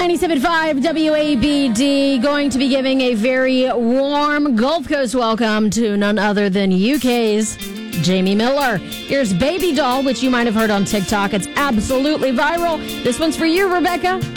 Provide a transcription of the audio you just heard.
97.5 WABD, going to be giving a very warm Gulf Coast welcome to none other than UK's Jamie Miller. Here's Baby Doll, which you might have heard on TikTok. It's absolutely viral. This one's for you, Rebecca.